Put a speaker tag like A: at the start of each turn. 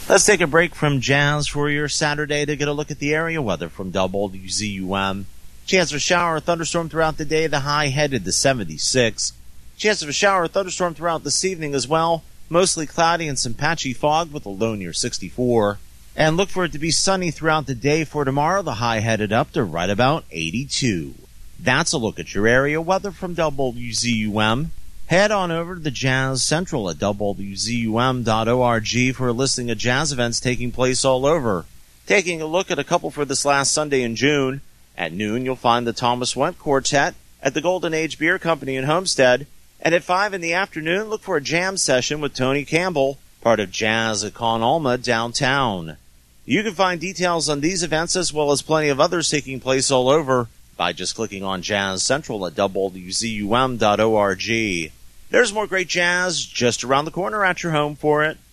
A: Let's take a break from jazz for your Saturday to get a look at the area weather from WZUM. Chance of a shower or thunderstorm throughout the day, the high headed to 76. Chance of a shower or thunderstorm throughout this evening as well. Mostly cloudy and some patchy fog with a low near 64. And look for it to be sunny throughout the day for tomorrow, the high headed up to right about 82. That's a look at your area weather from WZUM. Head on over to the Jazz Central at WZUM.org for a listing of jazz events taking place all over. Taking a look at a couple for this last Sunday in June. At noon, you'll find the Thomas Went Quartet at the Golden Age Beer Company in Homestead. And at 5 in the afternoon, look for a jam session with Tony Campbell, part of Jazz at Con Alma downtown. You can find details on these events as well as plenty of others taking place all over by just clicking on Jazz Central at WZUM.org. There's more great jazz just around the corner at your home for it.